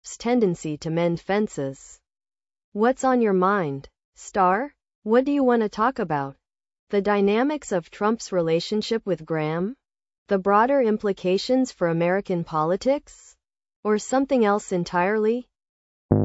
tendency to mend fences. What's on your mind, Star? What do you want to talk about? The dynamics of Trump's relationship with Graham? The broader implications for American politics? Or something else entirely?